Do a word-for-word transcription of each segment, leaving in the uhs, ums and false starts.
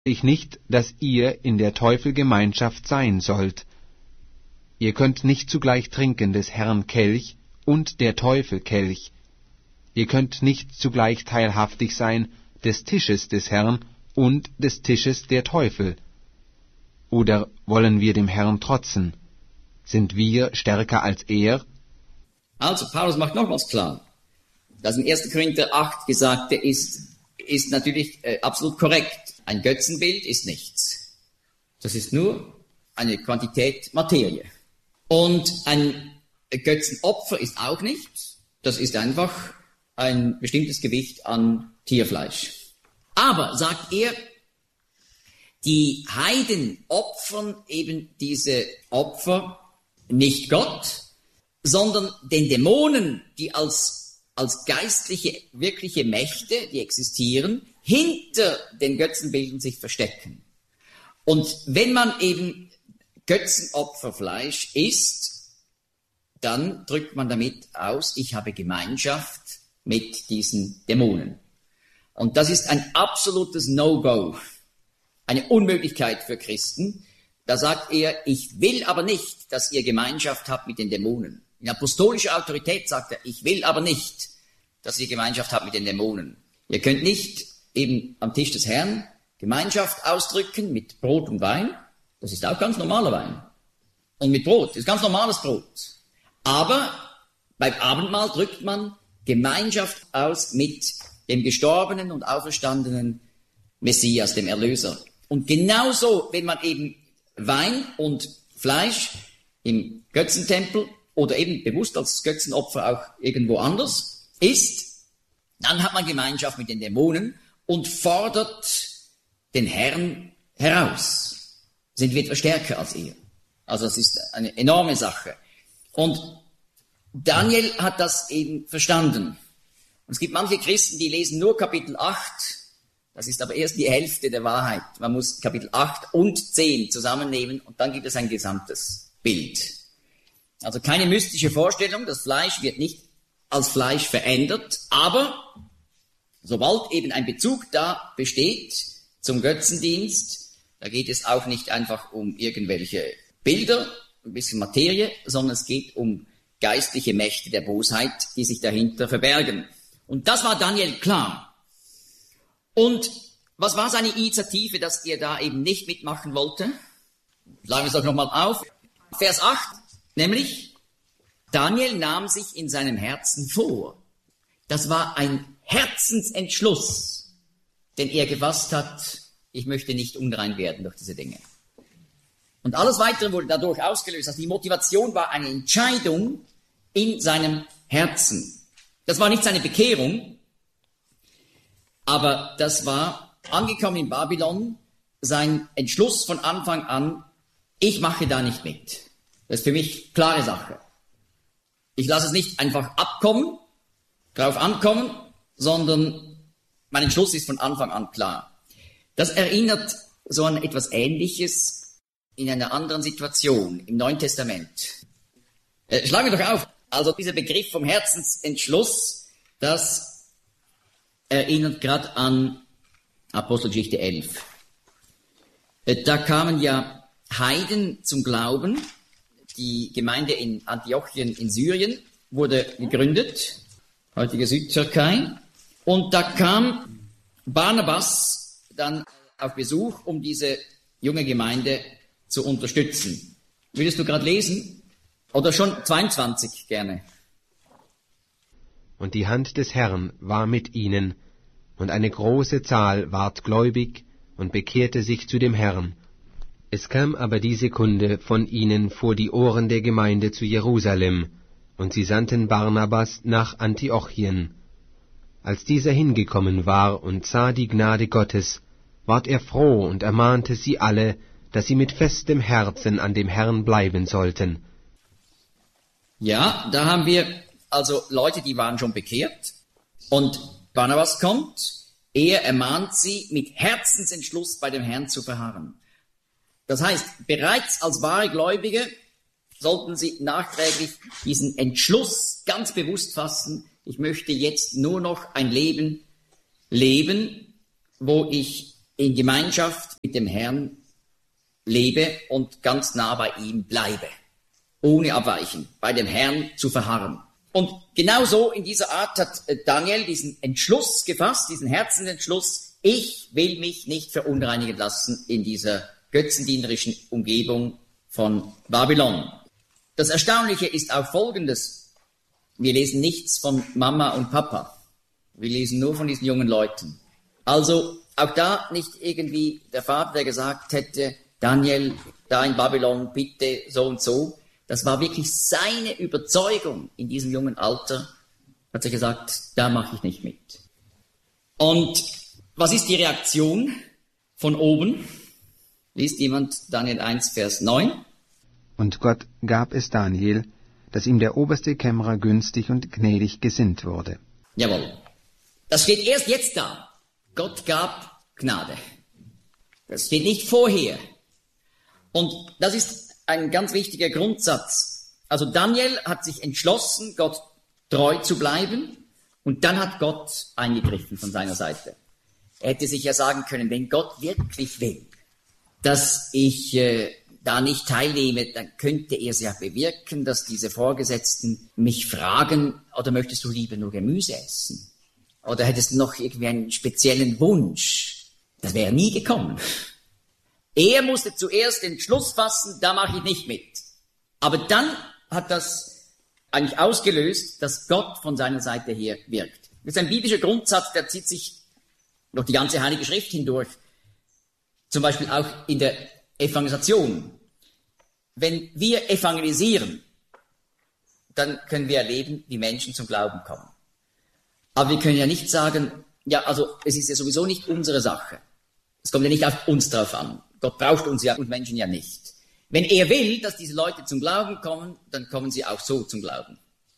ich nicht, dass ihr in der Teufelgemeinschaft sein sollt. Ihr könnt nicht zugleich trinken des Herrn Kelch und der Teufel Kelch. Ihr könnt nicht zugleich teilhaftig sein des Tisches des Herrn und des Tisches der Teufel. Oder wollen wir dem Herrn trotzen? Sind wir stärker als er? Also, Paulus macht nochmals klar, dass in erster Korinther acht Gesagte ist, ist natürlich äh, absolut korrekt. Ein Götzenbild ist nichts. Das ist nur eine Quantität Materie. Und ein Götzenopfer ist auch nichts. Das ist einfach ein bestimmtes Gewicht an Tierfleisch. Aber, sagt er, die Heiden opfern eben diese Opfer nicht Gott, sondern den Dämonen, die als, als geistliche, wirkliche Mächte, die existieren, hinter den Götzenbildern sich verstecken. Und wenn man eben Götzenopferfleisch isst, dann drückt man damit aus, ich habe Gemeinschaft mit diesen Dämonen. Und das ist ein absolutes No-Go, eine Unmöglichkeit für Christen. Da sagt er, ich will aber nicht, dass ihr Gemeinschaft habt mit den Dämonen. In apostolischer Autorität sagt er, ich will aber nicht, dass ihr Gemeinschaft habt mit den Dämonen. Ihr könnt nicht eben am Tisch des Herrn Gemeinschaft ausdrücken mit Brot und Wein. Das ist auch ganz normaler Wein. Und mit Brot, das ist ganz normales Brot. Aber beim Abendmahl drückt man Gemeinschaft aus mit dem gestorbenen und auferstandenen Messias, dem Erlöser. Und genauso, wenn man eben Wein und Fleisch im Götzentempel oder eben bewusst als Götzenopfer auch irgendwo anders isst, dann hat man Gemeinschaft mit den Dämonen und fordert den Herrn heraus. Sind wir etwas stärker als ihr? Also das ist eine enorme Sache. Und Daniel hat das eben verstanden. Und es gibt manche Christen, die lesen nur Kapitel acht, das ist aber erst die Hälfte der Wahrheit. Man muss Kapitel acht und zehn zusammennehmen und dann gibt es ein gesamtes Bild. Also keine mystische Vorstellung, das Fleisch wird nicht als Fleisch verändert, aber sobald eben ein Bezug da besteht zum Götzendienst, da geht es auch nicht einfach um irgendwelche Bilder, ein bisschen Materie, sondern es geht um geistliche Mächte der Bosheit, die sich dahinter verbergen. Und das war Daniel klar. Und was war seine Initiative, dass er da eben nicht mitmachen wollte? Sagen wir es doch nochmal auf. Vers acht, nämlich, Daniel nahm sich in seinem Herzen vor. Das war ein Herzensentschluss, den er gefasst hat, ich möchte nicht unrein werden durch diese Dinge. Und alles Weitere wurde dadurch ausgelöst. Also die Motivation war eine Entscheidung in seinem Herzen. Das war nicht seine Bekehrung, aber das war, angekommen in Babylon, sein Entschluss von Anfang an, ich mache da nicht mit. Das ist für mich klare Sache. Ich lasse es nicht einfach abkommen, drauf ankommen, sondern mein Entschluss ist von Anfang an klar. Das erinnert so an etwas Ähnliches in einer anderen Situation im Neuen Testament. Äh, schlagen wir doch auf. Also dieser Begriff vom Herzensentschluss, das erinnert gerade an Apostelgeschichte elf. Äh, da kamen ja Heiden zum Glauben. Die Gemeinde in Antiochien in Syrien wurde gegründet, heutige Südtürkei. Und da kam Barnabas dann auf Besuch, um diese junge Gemeinde zu unterstützen. Würdest du gerade lesen? Oder schon zweiundzwanzig gerne. Und die Hand des Herrn war mit ihnen, und eine große Zahl ward gläubig und bekehrte sich zu dem Herrn. Es kam aber diese Kunde von ihnen vor die Ohren der Gemeinde zu Jerusalem, und sie sandten Barnabas nach Antiochien. Als dieser hingekommen war und sah die Gnade Gottes, ward er froh und ermahnte sie alle, dass sie mit festem Herzen an dem Herrn bleiben sollten. Ja, da haben wir also Leute, die waren schon bekehrt, und Barnabas kommt, er ermahnt sie, mit Herzensentschluss bei dem Herrn zu verharren. Das heißt, bereits als wahre Gläubige sollten sie nachträglich diesen Entschluss ganz bewusst fassen, ich möchte jetzt nur noch ein Leben leben, wo ich in Gemeinschaft mit dem Herrn lebe und ganz nah bei ihm bleibe, ohne abweichen, bei dem Herrn zu verharren. Und genauso in dieser Art hat Daniel diesen Entschluss gefasst, diesen Herzensentschluss, ich will mich nicht verunreinigen lassen in dieser götzendienerischen Umgebung von Babylon. Das Erstaunliche ist auch Folgendes. Wir lesen nichts von Mama und Papa. Wir lesen nur von diesen jungen Leuten. Also auch da nicht irgendwie der Vater, der gesagt hätte, Daniel, da in Babylon, bitte so und so. Das war wirklich seine Überzeugung in diesem jungen Alter. Hat er gesagt, da mache ich nicht mit. Und was ist die Reaktion von oben? Liest jemand Daniel eins, Vers neun? Und Gott gab es Daniel, dass ihm der oberste Kämmerer günstig und gnädig gesinnt wurde. Jawohl. Das steht erst jetzt da. Gott gab Gnade. Das steht nicht vorher. Und das ist ein ganz wichtiger Grundsatz. Also Daniel hat sich entschlossen, Gott treu zu bleiben, und dann hat Gott eingegriffen von seiner Seite. Er hätte sich ja sagen können, wenn Gott wirklich will, dass ich äh, da nicht teilnehme, dann könnte er es ja bewirken, dass diese Vorgesetzten mich fragen, oder möchtest du lieber nur Gemüse essen? Oder hättest du noch irgendwie einen speziellen Wunsch? Das wäre nie gekommen. Er musste zuerst den Entschluss fassen, da mache ich nicht mit. Aber dann hat das eigentlich ausgelöst, dass Gott von seiner Seite her wirkt. Das ist ein biblischer Grundsatz, der zieht sich durch die ganze Heilige Schrift hindurch. Zum Beispiel auch in der Evangelisation. Wenn wir evangelisieren, dann können wir erleben, wie Menschen zum Glauben kommen. Aber wir können ja nicht sagen, ja, also es ist ja sowieso nicht unsere Sache. Es kommt ja nicht auf uns drauf an. Gott braucht uns ja und Menschen ja nicht. Wenn er will, dass diese Leute zum Glauben kommen, dann kommen sie auch so zum Glauben.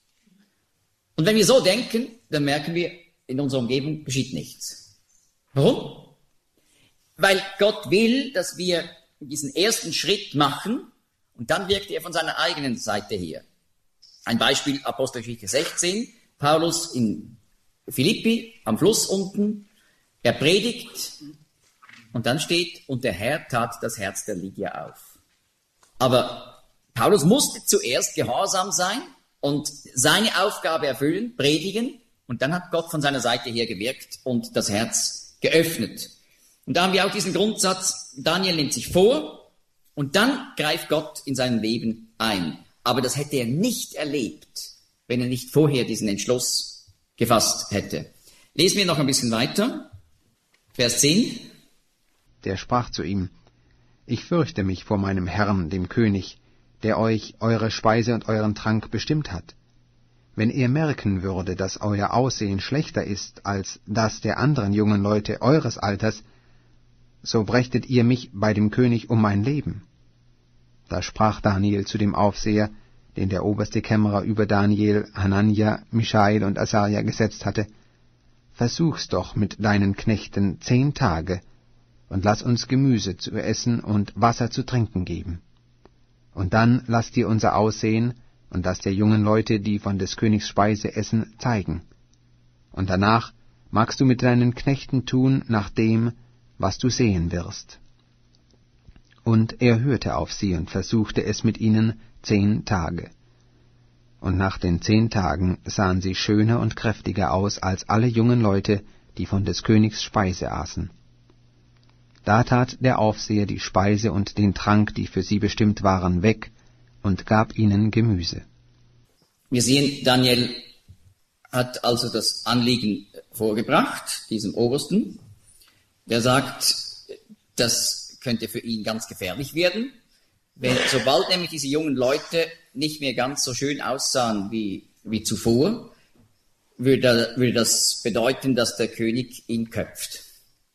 Und wenn wir so denken, dann merken wir, in unserer Umgebung geschieht nichts. Warum? Weil Gott will, dass wir diesen ersten Schritt machen und dann wirkt er von seiner eigenen Seite her. Ein Beispiel, Apostelgeschichte sechzehn, Paulus in Philippi am Fluss unten, er predigt und dann steht, und der Herr tat das Herz der Lydia auf. Aber Paulus musste zuerst gehorsam sein und seine Aufgabe erfüllen, predigen, und dann hat Gott von seiner Seite her gewirkt und das Herz geöffnet. Und da haben wir auch diesen Grundsatz, Daniel nimmt sich vor und dann greift Gott in sein Leben ein. Aber das hätte er nicht erlebt, wenn er nicht vorher diesen Entschluss gefasst hätte. Lesen wir noch ein bisschen weiter. Vers zehn. Der sprach zu ihm, ich fürchte mich vor meinem Herrn, dem König, der euch eure Speise und euren Trank bestimmt hat. Wenn er merken würde, dass euer Aussehen schlechter ist als das der anderen jungen Leute eures Alters, so brächtet ihr mich bei dem König um mein Leben. Da sprach Daniel zu dem Aufseher, den der oberste Kämmerer über Daniel, Hanania, Mischael und Asaria gesetzt hatte, versuch's doch mit deinen Knechten zehn Tage, und lass uns Gemüse zu essen und Wasser zu trinken geben. Und dann lass dir unser Aussehen und das der jungen Leute, die von des Königs Speise essen, zeigen. Und danach magst du mit deinen Knechten tun nach dem, was du sehen wirst. Und er hörte auf sie und versuchte es mit ihnen zehn Tage. Und nach den zehn Tagen sahen sie schöner und kräftiger aus als alle jungen Leute, die von des Königs Speise aßen. Da tat der Aufseher die Speise und den Trank, die für sie bestimmt waren, weg und gab ihnen Gemüse. Wir sehen, Daniel hat also das Anliegen vorgebracht, diesem Obersten. Der sagt, das könnte für ihn ganz gefährlich werden, wenn, sobald nämlich diese jungen Leute nicht mehr ganz so schön aussahen wie, wie zuvor, würde, würde das bedeuten, dass der König ihn köpft.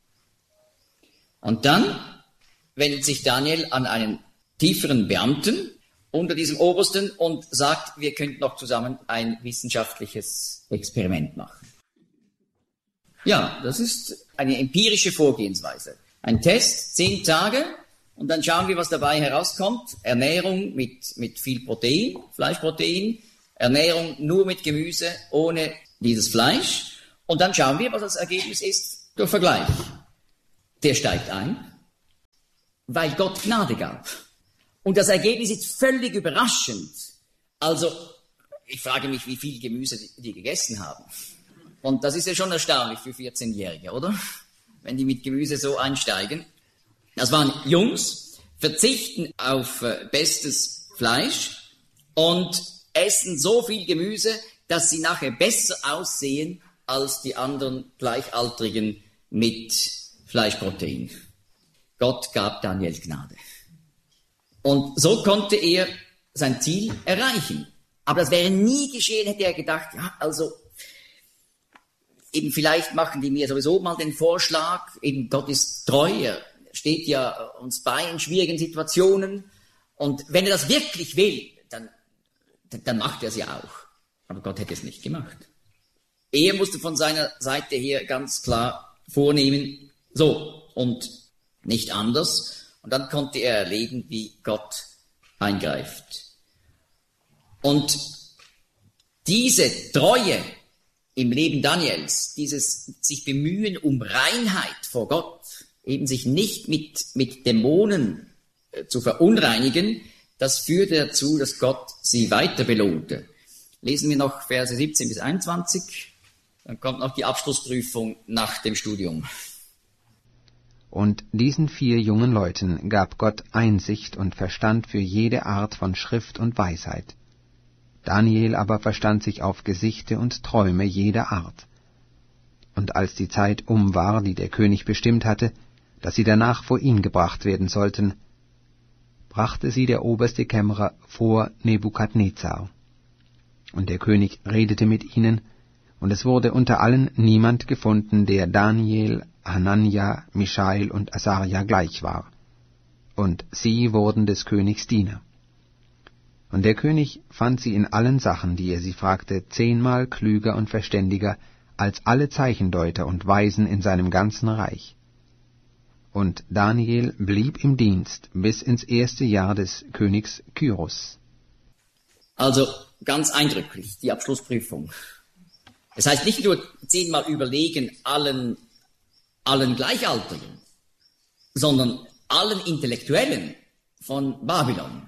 Und dann wendet sich Daniel an einen tieferen Beamten unter diesem Obersten und sagt, wir könnten noch zusammen ein wissenschaftliches Experiment machen. Ja, das ist eine empirische Vorgehensweise. Ein Test, zehn Tage, und dann schauen wir, was dabei herauskommt. Ernährung mit, mit viel Protein, Fleischprotein, Ernährung nur mit Gemüse, ohne dieses Fleisch. Und dann schauen wir, was das Ergebnis ist durch Vergleich. der steigt ein, weil Gott Gnade gab. Und das Ergebnis ist völlig überraschend. Also, ich frage mich, wie viel Gemüse die, die gegessen haben. Und das ist ja schon erstaunlich für vierzehnjährige, oder? Wenn die mit Gemüse so einsteigen. Das waren Jungs, verzichten auf äh, bestes Fleisch und essen so viel Gemüse, dass sie nachher besser aussehen als die anderen Gleichaltrigen mit Fleischprotein. Gott gab Daniel Gnade. Und so konnte er sein Ziel erreichen. Aber das wäre nie geschehen, hätte er gedacht, ja, also, eben vielleicht machen die mir sowieso mal den Vorschlag, eben Gott ist treu, er steht ja uns bei in schwierigen Situationen. Und wenn er das wirklich will, dann, dann macht er es ja auch. Aber Gott hätte es nicht gemacht. Er musste von seiner Seite her ganz klar vornehmen, so und nicht anders. Und dann konnte er erleben, wie Gott eingreift. Und diese Treue im Leben Daniels, dieses sich bemühen um Reinheit vor Gott, eben sich nicht mit, mit Dämonen äh, zu verunreinigen, das führte dazu, dass Gott sie weiter belohnte. Lesen wir noch Verse siebzehn bis einundzwanzig, dann kommt noch die Abschlussprüfung nach dem Studium. Und diesen vier jungen Leuten gab Gott Einsicht und Verstand für jede Art von Schrift und Weisheit. Daniel aber verstand sich auf Gesichte und Träume jeder Art. Und als die Zeit um war, die der König bestimmt hatte, dass sie danach vor ihn gebracht werden sollten, brachte sie der oberste Kämmerer vor Nebukadnezar. Und der König redete mit ihnen, und es wurde unter allen niemand gefunden, der Daniel, Hanania, Mischael und Asaria gleich war. Und sie wurden des Königs Diener. Und der König fand sie in allen Sachen, die er sie fragte, zehnmal klüger und verständiger als alle Zeichendeuter und Weisen in seinem ganzen Reich. Und Daniel blieb im Dienst bis ins erste Jahr des Königs Kyros. Also ganz eindrücklich, die Abschlussprüfung. Das heißt nicht nur zehnmal überlegen allen, allen Gleichaltrigen, sondern allen Intellektuellen von Babylon.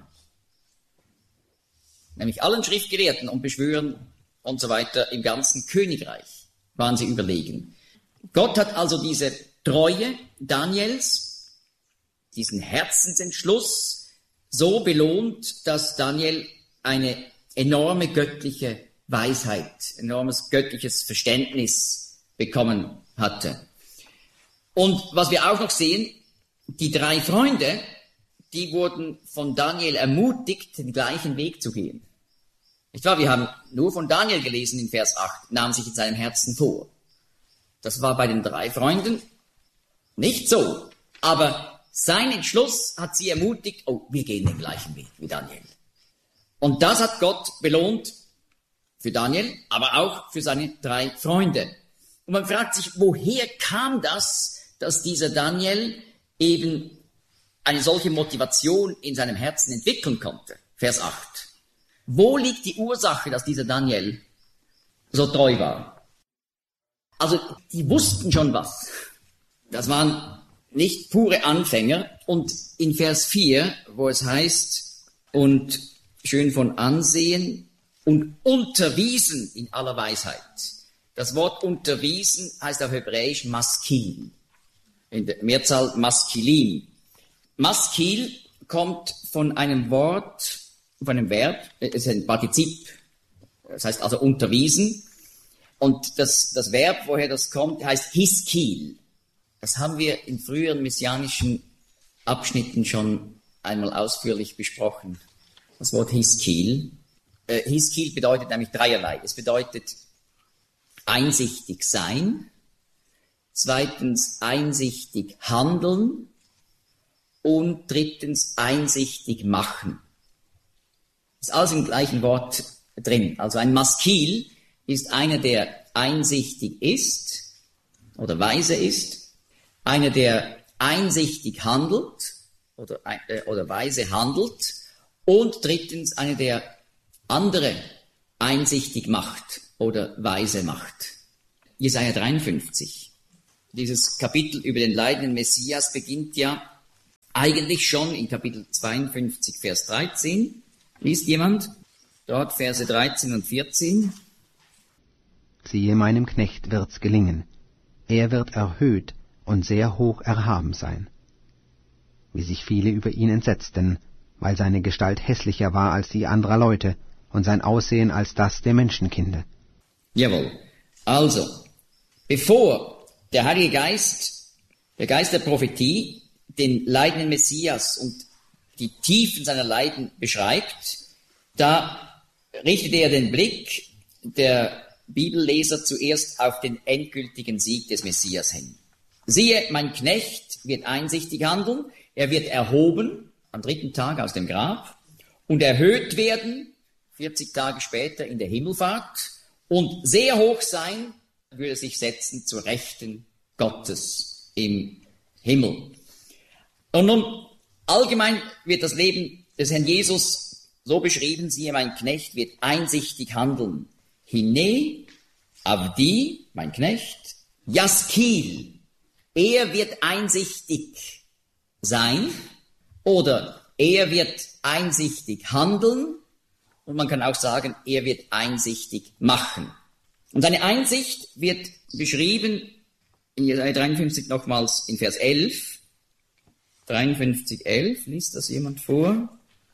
Nämlich allen Schriftgelehrten und Beschwörern und so weiter im ganzen Königreich waren sie überlegen. Gott hat also diese Treue Daniels, diesen Herzensentschluss so belohnt, dass Daniel eine enorme göttliche Weisheit, enormes göttliches Verständnis bekommen hatte. Und was wir auch noch sehen, die drei Freunde, die wurden von Daniel ermutigt, den gleichen Weg zu gehen. Nicht wahr? Wir haben nur von Daniel gelesen in Vers acht, nahm sich in seinem Herzen vor. Das war bei den drei Freunden nicht so. Aber sein Entschluss hat sie ermutigt, oh, wir gehen den gleichen Weg wie Daniel. Und das hat Gott belohnt für Daniel, aber auch für seine drei Freunde. Und man fragt sich, woher kam das, dass dieser Daniel eben eine solche Motivation in seinem Herzen entwickeln konnte? Vers acht. Wo liegt die Ursache, dass dieser Daniel so treu war? Also, die wussten schon was. Das waren nicht pure Anfänger. Und in Vers vier, wo es heißt, und schön von Ansehen und unterwiesen in aller Weisheit. Das Wort unterwiesen heißt auf Hebräisch Maskil. In der Mehrzahl Maskilim. Maskil kommt von einem Wort, von einem Verb, es ist ein Partizip, das heißt also unterwiesen. Und das, das Verb, woher das kommt, heißt Hiskil. Das haben wir in früheren messianischen Abschnitten schon einmal ausführlich besprochen. Das Wort Hiskil. Äh, Hiskil bedeutet nämlich dreierlei. Es bedeutet einsichtig sein, zweitens einsichtig handeln und drittens einsichtig machen. Das ist alles im gleichen Wort drin. Also ein Maskil ist einer, der einsichtig ist oder weise ist, einer, der einsichtig handelt oder, äh, oder weise handelt und drittens einer, der andere einsichtig macht oder weise macht. Jesaja dreiundfünfzig. Dieses Kapitel über den leidenden Messias beginnt ja eigentlich schon in Kapitel zweiundfünfzig, Vers dreizehn. Liest jemand? Dort Verse dreizehn und vierzehn. Siehe, meinem Knecht wird's gelingen. Er wird erhöht und sehr hoch erhaben sein. Wie sich viele über ihn entsetzten, weil seine Gestalt hässlicher war als die anderer Leute und sein Aussehen als das der Menschenkinder. Jawohl. Also, bevor der Heilige Geist, der Geist der Prophetie, den leidenden Messias und die Tiefen seiner Leiden beschreibt, da richtet er den Blick der Bibelleser zuerst auf den endgültigen Sieg des Messias hin. Siehe, mein Knecht wird einsichtig handeln, er wird erhoben am dritten Tag aus dem Grab und erhöht werden, vierzig Tage später in der Himmelfahrt, und sehr hoch sein, würde sich setzen zur Rechten Gottes im Himmel. Und nun, allgemein wird das Leben des Herrn Jesus so beschrieben, siehe, mein Knecht wird einsichtig handeln. Hine, Avdi, mein Knecht, Jaskil, er wird einsichtig sein oder er wird einsichtig handeln und man kann auch sagen, er wird einsichtig machen. Und seine Einsicht wird beschrieben in Jesaja dreiundfünfzig nochmals in Vers elf. dreiundfünfzig, elf, liest das jemand vor?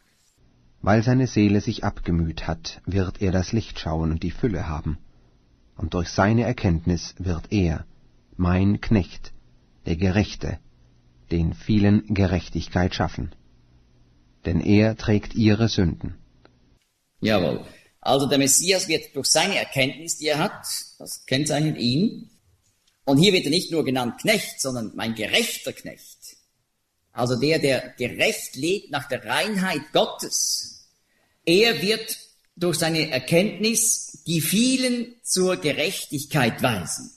Weil seine Seele sich abgemüht hat, wird er das Licht schauen und die Fülle haben. Und durch seine Erkenntnis wird er, mein Knecht, der Gerechte, den vielen Gerechtigkeit schaffen. Denn er trägt ihre Sünden. Jawohl. Also der Messias wird durch seine Erkenntnis, die er hat, das kennzeichnet ihn. Und hier wird er nicht nur genannt Knecht, sondern mein gerechter Knecht. Also der, der gerecht lebt nach der Reinheit Gottes. Er wird durch seine Erkenntnis die vielen zur Gerechtigkeit weisen.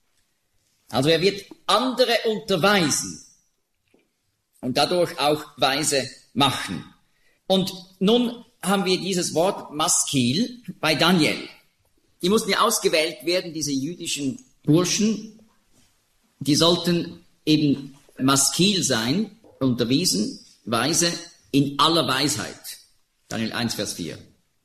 Also er wird andere unterweisen und dadurch auch weise machen. Und nun haben wir dieses Wort Maskil bei Daniel. Die mussten ja ausgewählt werden, diese jüdischen Burschen. Die sollten eben Maskil sein, unterwiesen, weise, in aller Weisheit. Daniel eins, Vers vier.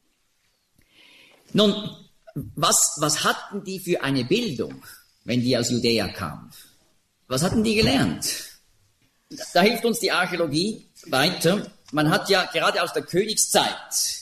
Nun, was, was hatten die für eine Bildung, wenn die aus Judäa kamen? Was hatten die gelernt? Da hilft uns die Archäologie weiter. Man hat ja gerade aus der Königszeit,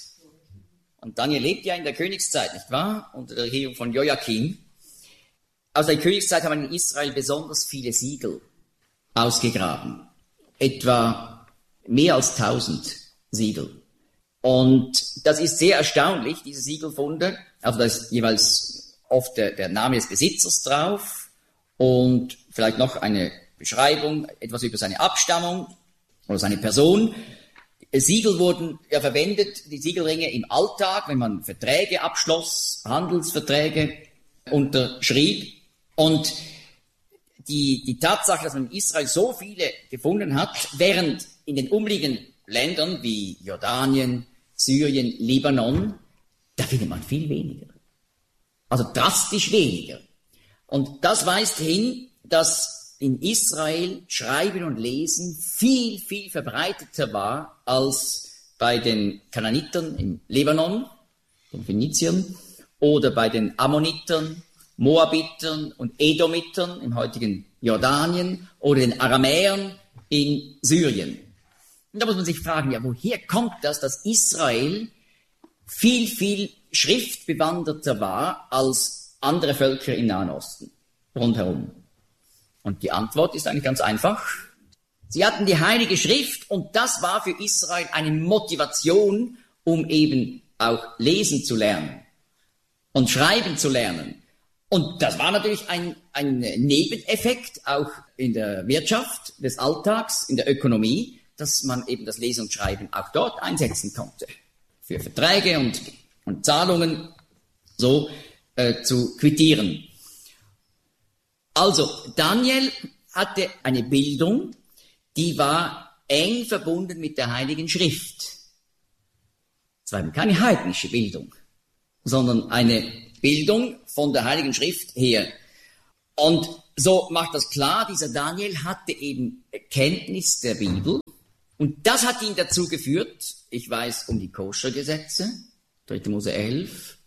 und Daniel lebt ja in der Königszeit, nicht wahr? Unter der Regierung von Joachim. Aus der Königszeit haben in Israel besonders viele Siegel ausgegraben. Etwa mehr als tausend Siegel. Und das ist sehr erstaunlich, diese Siegelfunde. Also da ist jeweils oft der, der Name des Besitzers drauf und vielleicht noch eine Beschreibung, etwas über seine Abstammung oder seine Person. Siegel wurden ja verwendet, die Siegelringe im Alltag, wenn man Verträge abschloss, Handelsverträge unterschrieb. Und die, die Tatsache, dass man in Israel so viele gefunden hat, während in den umliegenden Ländern wie Jordanien, Syrien, Libanon, da findet man viel weniger. Also drastisch weniger. Und das weist hin, dass in Israel Schreiben und Lesen viel, viel verbreiteter war als bei den Kanaanitern im Libanon, den Phöniziern, oder bei den Ammonitern, Moabitern und Edomitern im heutigen Jordanien oder den Aramäern in Syrien. Und da muss man sich fragen, ja, woher kommt das, dass Israel viel, viel schriftbewanderter war als andere Völker im Nahen Osten rundherum? Und die Antwort ist eigentlich ganz einfach. Sie hatten die Heilige Schrift und das war für Israel eine Motivation, um eben auch lesen zu lernen und schreiben zu lernen. Und das war natürlich ein, ein Nebeneffekt auch in der Wirtschaft des Alltags, in der Ökonomie, dass man eben das Lesen und Schreiben auch dort einsetzen konnte. Für Verträge und, und Zahlungen so äh, zu quittieren. Also, Daniel hatte eine Bildung, die war eng verbunden mit der Heiligen Schrift. Es war eben keine heidnische Bildung, sondern eine Bildung von der Heiligen Schrift her. Und so macht das klar, dieser Daniel hatte eben Kenntnis der Bibel und das hat ihn dazu geführt, ich weiß um die Koscher-Gesetze, dritte Mose elf,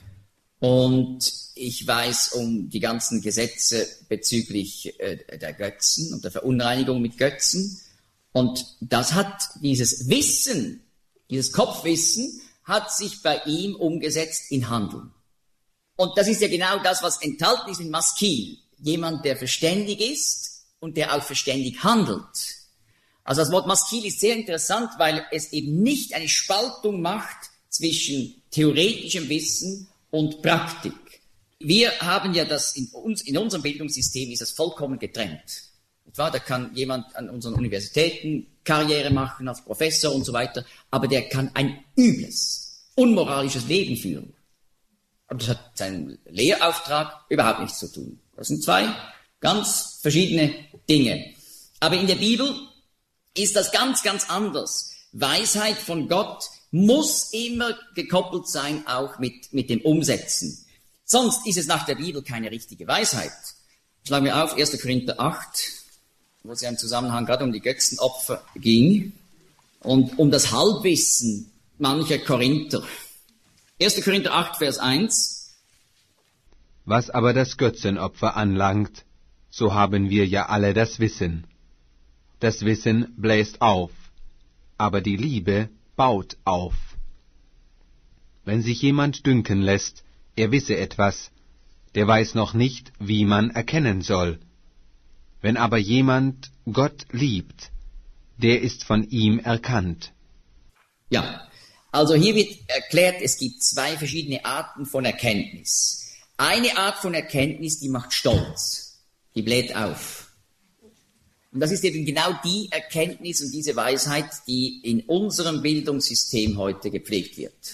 und ich weiß um die ganzen Gesetze bezüglich äh, der Götzen und der Verunreinigung mit Götzen, und das hat dieses Wissen, dieses Kopfwissen, hat sich bei ihm umgesetzt in Handeln. Und das ist ja genau das, was enthalten ist in Maskil. Jemand, der verständig ist und der auch verständig handelt. Also das Wort Maskil ist sehr interessant, weil es eben nicht eine Spaltung macht zwischen theoretischem Wissen und Praktik. Wir haben ja das in uns, in unserem Bildungssystem ist das vollkommen getrennt. Etwa, da kann jemand an unseren Universitäten Karriere machen als Professor und so weiter, aber der kann ein übles, unmoralisches Leben führen. Aber das hat seinen Lehrauftrag überhaupt nichts zu tun. Das sind zwei ganz verschiedene Dinge. Aber in der Bibel ist das ganz, ganz anders. Weisheit von Gott muss immer gekoppelt sein, auch mit, mit dem Umsetzen. Sonst ist es nach der Bibel keine richtige Weisheit. Schlagen wir auf, erster Korinther acht, wo es ja im Zusammenhang gerade um die Götzenopfer ging und um das Halbwissen mancher Korinther. erster Korinther acht, Vers eins. Was aber das Götzenopfer anlangt, so haben wir ja alle das Wissen. Das Wissen bläst auf, aber die Liebe baut auf. Wenn sich jemand dünken lässt, er wisse etwas, der weiß noch nicht, wie man erkennen soll. Wenn aber jemand Gott liebt, der ist von ihm erkannt. Ja, also hier wird erklärt, es gibt zwei verschiedene Arten von Erkenntnis. Eine Art von Erkenntnis, die macht stolz, die bläht auf. Und das ist eben genau die Erkenntnis und diese Weisheit, die in unserem Bildungssystem heute gepflegt wird.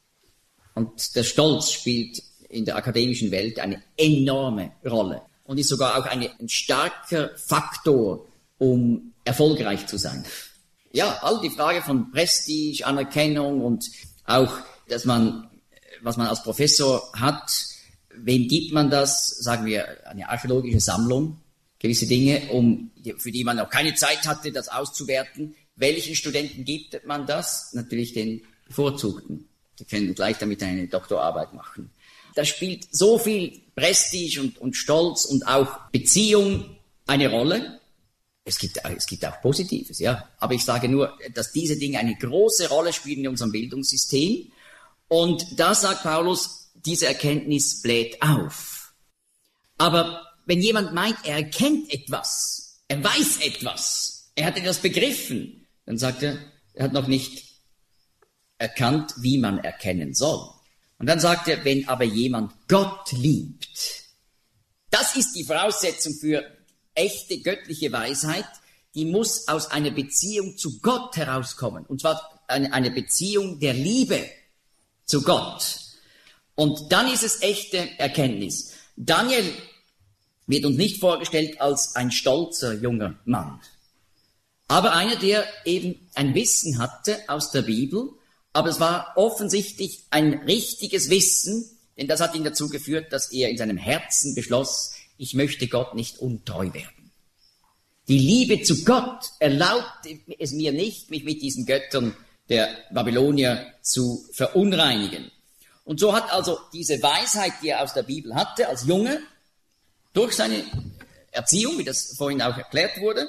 Und der Stolz spielt in der akademischen Welt eine enorme Rolle und ist sogar auch eine, ein starker Faktor, um erfolgreich zu sein. Ja, all die Frage von Prestige, Anerkennung und auch, dass man, was man als Professor hat, wem gibt man das? Sagen wir, eine archäologische Sammlung, gewisse Dinge, um, für die man noch keine Zeit hatte, das auszuwerten. Welchen Studenten gibt man das? Natürlich den Bevorzugten. Die können gleich damit eine Doktorarbeit machen. Da spielt so viel Prestige und, und Stolz und auch Beziehung eine Rolle. Es gibt, es gibt auch Positives, ja. Aber ich sage nur, dass diese Dinge eine große Rolle spielen in unserem Bildungssystem. Und da sagt Paulus, diese Erkenntnis bläht auf. Aber wenn jemand meint, er erkennt etwas, er weiß etwas, er hat etwas begriffen, dann sagt er, er hat noch nicht erkannt, wie man erkennen soll. Und dann sagt er, wenn aber jemand Gott liebt, das ist die Voraussetzung für echte göttliche Weisheit, die muss aus einer Beziehung zu Gott herauskommen. Und zwar eine, eine Beziehung der Liebe zu Gott. Und dann ist es echte Erkenntnis. Daniel wird uns nicht vorgestellt als ein stolzer junger Mann, aber einer, der eben ein Wissen hatte aus der Bibel, aber es war offensichtlich ein richtiges Wissen, denn das hat ihn dazu geführt, dass er in seinem Herzen beschloss, ich möchte Gott nicht untreu werden. Die Liebe zu Gott erlaubt es mir nicht, mich mit diesen Göttern der Babylonier zu verunreinigen. Und so hat also diese Weisheit, die er aus der Bibel hatte, als Junge, durch seine Erziehung, wie das vorhin auch erklärt wurde,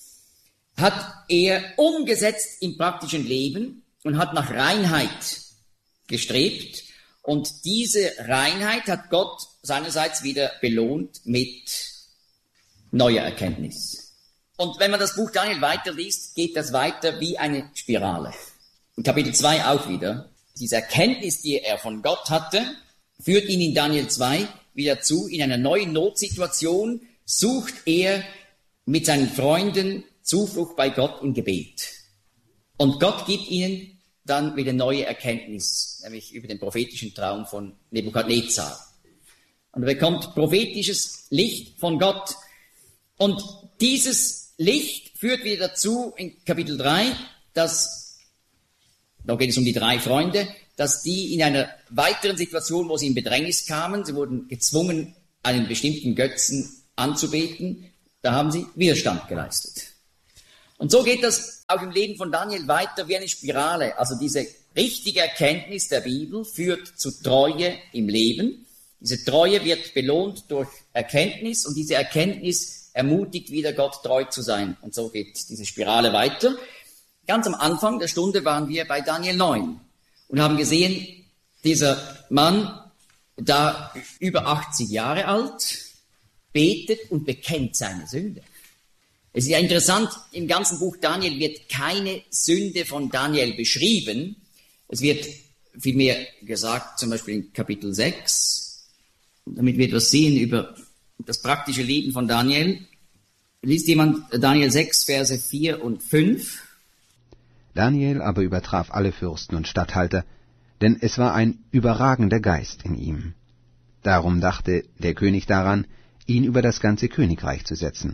hat er umgesetzt im praktischen Leben und hat nach Reinheit gestrebt. Und diese Reinheit hat Gott seinerseits wieder belohnt mit neuer Erkenntnis. Und wenn man das Buch Daniel weiterliest, geht das weiter wie eine Spirale. In Kapitel zwei auch wieder. Diese Erkenntnis, die er von Gott hatte, führt ihn in Daniel zwei wieder zu. In einer neuen Notsituation sucht er mit seinen Freunden Zuflucht bei Gott im Gebet. Und Gott gibt ihnen dann wieder neue Erkenntnis, nämlich über den prophetischen Traum von Nebukadnezar. Und er bekommt prophetisches Licht von Gott. Und dieses Licht führt wieder dazu in Kapitel drei, dass, da geht es um die drei Freunde, dass die in einer weiteren Situation, wo sie in Bedrängnis kamen, sie wurden gezwungen, einen bestimmten Götzen anzubeten, da haben sie Widerstand geleistet. Und so geht das auch im Leben von Daniel weiter wie eine Spirale. Also diese richtige Erkenntnis der Bibel führt zu Treue im Leben. Diese Treue wird belohnt durch Erkenntnis und diese Erkenntnis ermutigt wieder, Gott treu zu sein. Und so geht diese Spirale weiter. Ganz am Anfang der Stunde waren wir bei Daniel neun und haben gesehen, dieser Mann, da über achtzig Jahre alt, betet und bekennt seine Sünde. Es ist ja interessant, im ganzen Buch Daniel wird keine Sünde von Daniel beschrieben. Es wird vielmehr gesagt, zum Beispiel in Kapitel sechs, damit wir etwas sehen über das praktische Leben von Daniel. Liest jemand Daniel sechs, Verse vier und fünf? Daniel aber übertraf alle Fürsten und Statthalter, denn es war ein überragender Geist in ihm. Darum dachte der König daran, ihn über das ganze Königreich zu setzen.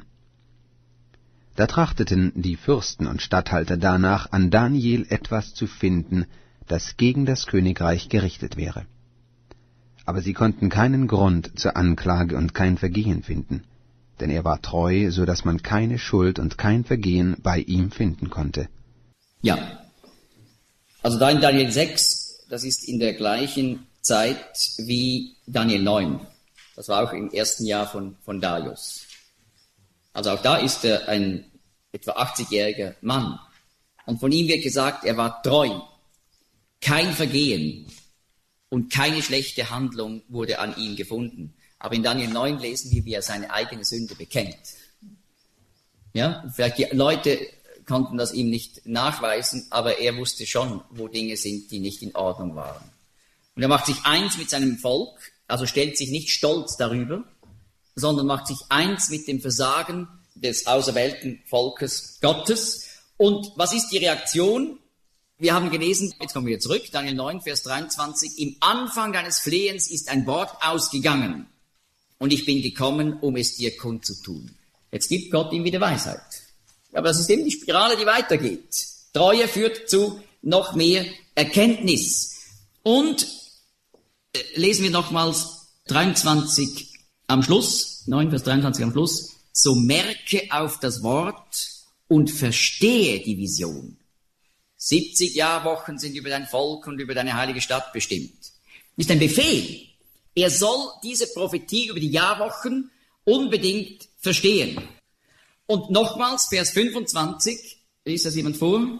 Da trachteten die Fürsten und Statthalter danach, an Daniel etwas zu finden, das gegen das Königreich gerichtet wäre. Aber sie konnten keinen Grund zur Anklage und kein Vergehen finden, denn er war treu, so dass man keine Schuld und kein Vergehen bei ihm finden konnte. Ja, also da in Daniel sechs, das ist in der gleichen Zeit wie Daniel neun. Das war auch im ersten Jahr von, von Darius. Also auch da ist er ein etwa achtzigjähriger Mann. Und von ihm wird gesagt, er war treu, kein Vergehen und keine schlechte Handlung wurde an ihm gefunden. Aber in Daniel neun lesen wir, wie er seine eigene Sünde bekennt. Ja, vielleicht die Leute konnten das ihm nicht nachweisen, aber er wusste schon, wo Dinge sind, die nicht in Ordnung waren. Und er macht sich eins mit seinem Volk, also stellt sich nicht stolz darüber, sondern macht sich eins mit dem Versagen des auserwählten Volkes Gottes. Und was ist die Reaktion? Wir haben gelesen, jetzt kommen wir zurück, Daniel neun, Vers dreiundzwanzig, im Anfang deines Flehens ist ein Wort ausgegangen und ich bin gekommen, um es dir kundzutun. Jetzt gibt Gott ihm wieder Weisheit. Aber das ist eben die Spirale, die weitergeht. Treue führt zu noch mehr Erkenntnis. Und äh, lesen wir nochmals dreiundzwanzig am Schluss, neun Vers dreiundzwanzig am Schluss. So merke auf das Wort und verstehe die Vision. siebzig Jahrwochen sind über dein Volk und über deine heilige Stadt bestimmt. Das ist ein Befehl. Er soll diese Prophetie über die Jahrwochen unbedingt verstehen. Und nochmals, Vers fünfundzwanzig, liest das jemand vor?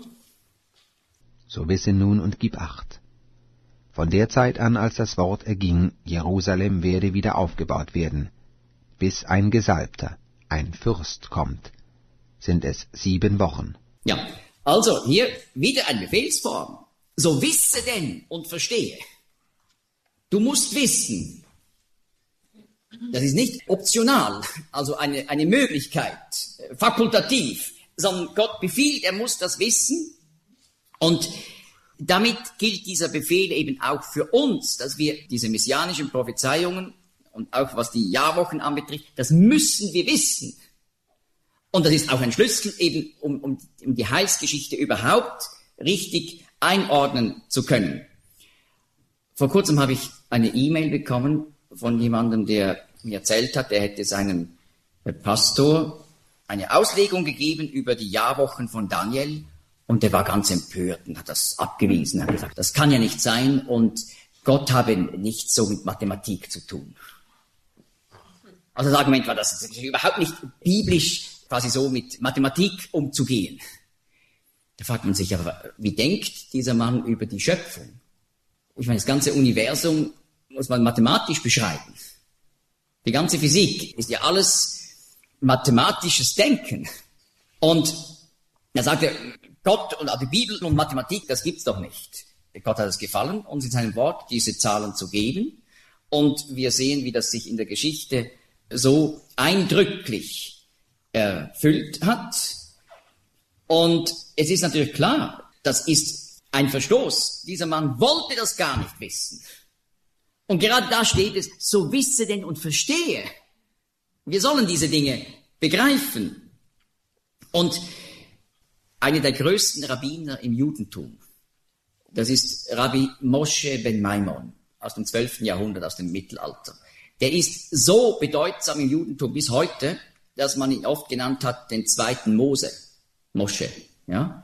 So wisse nun und gib Acht. Von der Zeit an, als das Wort erging, Jerusalem werde wieder aufgebaut werden, bis ein Gesalbter, ein Fürst kommt, sind es sieben Wochen. Ja, also hier wieder eine Befehlsform. So wisse denn und verstehe. Du musst wissen. Das ist nicht optional, also eine, eine Möglichkeit, fakultativ, sondern Gott befiehlt, er muss das wissen. Und damit gilt dieser Befehl eben auch für uns, dass wir diese messianischen Prophezeiungen und auch was die Jahrwochen anbetrifft, das müssen wir wissen. Und das ist auch ein Schlüssel eben, um, um, um die Heilsgeschichte überhaupt richtig einordnen zu können. Vor kurzem habe ich eine E-Mail bekommen von jemandem, der mir erzählt hat, er hätte seinem Pastor eine Auslegung gegeben über die Jahrwochen von Daniel und der war ganz empört und hat das abgewiesen. Er hat gesagt, das kann ja nicht sein und Gott habe nichts so mit Mathematik zu tun. Also das Argument war, das ist überhaupt nicht biblisch, quasi so mit Mathematik umzugehen. Da fragt man sich aber, wie denkt dieser Mann über die Schöpfung? Ich meine, das ganze Universum muss man mathematisch beschreiben. Die ganze Physik ist ja alles mathematisches Denken. Und er sagte, Gott und die Bibel und Mathematik, das gibt's doch nicht. Gott hat es gefallen, uns in seinem Wort diese Zahlen zu geben. Und wir sehen, wie das sich in der Geschichte so eindrücklich erfüllt hat. Und es ist natürlich klar, das ist ein Verstoß. Dieser Mann wollte das gar nicht wissen. Und gerade da steht es, so wisse denn und verstehe. Wir sollen diese Dinge begreifen. Und einer der größten Rabbiner im Judentum, das ist Rabbi Moshe ben Maimon aus dem zwölften Jahrhundert, aus dem Mittelalter. der ist so bedeutsam im Judentum bis heute, dass man ihn oft genannt hat, den zweiten Mose, Mosche. Ja?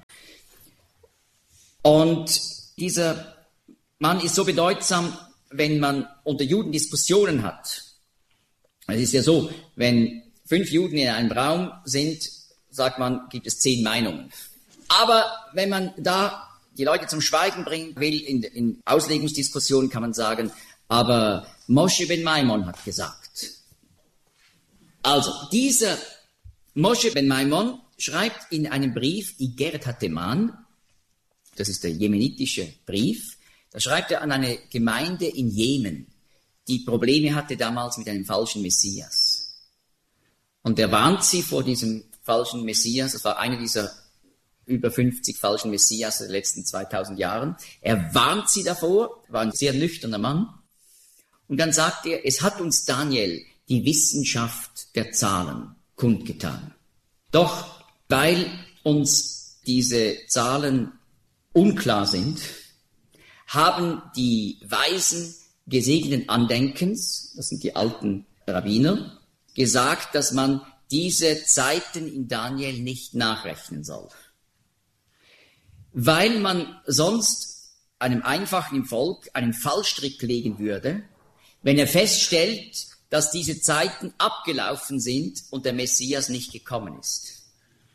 Und dieser Mann ist so bedeutsam, wenn man unter Juden Diskussionen hat. Es ist ja so, wenn fünf Juden in einem Raum sind, sagt man, gibt es zehn Meinungen. Aber wenn man da die Leute zum Schweigen bringen will, in, in Auslegungsdiskussionen kann man sagen, aber Moshe ben Maimon hat gesagt. Also, dieser Moshe ben Maimon schreibt in einem Brief, Igeret HaTeman, das ist der jemenitische Brief, da schreibt er an eine Gemeinde in Jemen, die Probleme hatte damals mit einem falschen Messias. Und er warnt sie vor diesem falschen Messias, das war einer dieser über fünfzig falschen Messias der letzten zweitausend Jahren. Er warnt sie davor, war ein sehr nüchterner Mann. Und dann sagt er, es hat uns Daniel die Wissenschaft der Zahlen kundgetan. Doch weil uns diese Zahlen unklar sind, haben die Weisen gesegneten Andenkens, das sind die alten Rabbiner, gesagt, dass man diese Zeiten in Daniel nicht nachrechnen soll. Weil man sonst einem Einfachen im Volk einen Fallstrick legen würde, wenn er feststellt, dass diese Zeiten abgelaufen sind und der Messias nicht gekommen ist.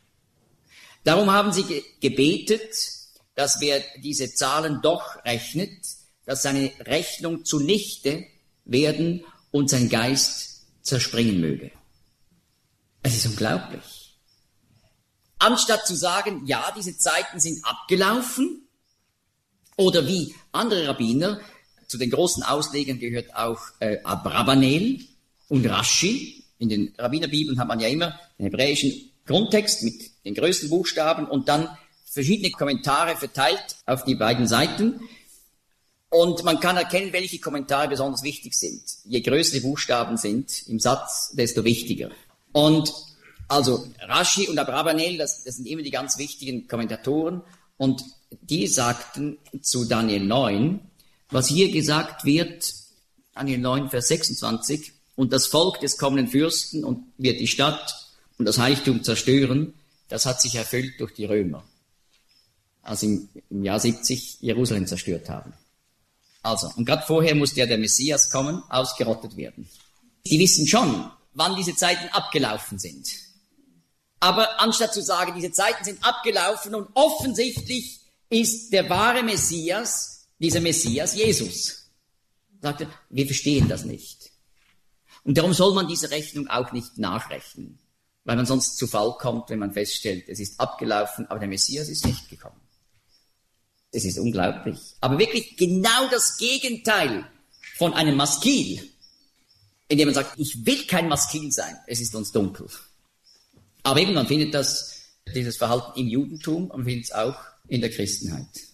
Darum haben sie ge- gebetet, dass wer diese Zahlen doch rechnet, dass seine Rechnung zunichte werden und sein Geist zerspringen möge. Es ist unglaublich. Anstatt zu sagen, ja, diese Zeiten sind abgelaufen, oder wie andere Rabbiner, zu den großen Auslegern gehört auch äh, Abravanel und Rashi. In den Rabbinerbibeln hat man ja immer den hebräischen Grundtext mit den größten Buchstaben und dann verschiedene Kommentare verteilt auf die beiden Seiten. Und man kann erkennen, welche Kommentare besonders wichtig sind. Je größer die Buchstaben sind im Satz, desto wichtiger. Und also Rashi und Abravanel, das, das sind immer die ganz wichtigen Kommentatoren. Und die sagten zu Daniel neun, was hier gesagt wird, Daniel neun, Vers sechsundzwanzig, und das Volk des kommenden Fürsten und wird die Stadt und das Heiligtum zerstören, das hat sich erfüllt durch die Römer, als im, im Jahr siebzig Jerusalem zerstört haben. Also, und gerade vorher musste ja der Messias kommen, ausgerottet werden. Die wissen schon, wann diese Zeiten abgelaufen sind. Aber anstatt zu sagen, diese Zeiten sind abgelaufen und offensichtlich ist der wahre Messias, dieser Messias Jesus, sagt er, wir verstehen das nicht. Und darum soll man diese Rechnung auch nicht nachrechnen, weil man sonst zu Fall kommt, wenn man feststellt, es ist abgelaufen, aber der Messias ist nicht gekommen. Es ist unglaublich. Aber wirklich genau das Gegenteil von einem Maskil, indem man sagt, ich will kein Maskil sein, es ist uns dunkel. Aber eben, man findet das, dieses Verhalten im Judentum, man findet es auch in der Christenheit.